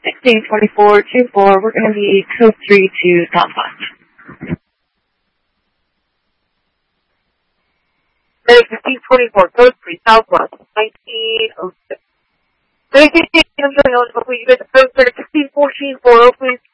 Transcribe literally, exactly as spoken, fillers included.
sixteen twenty-four two four, we're going to be code three to Southwest. There's sixteen twenty-four, code three, Southwest, nineteen oh six. Thank you, I'm sorry, I'll you guys code sixteen fourteen four, please.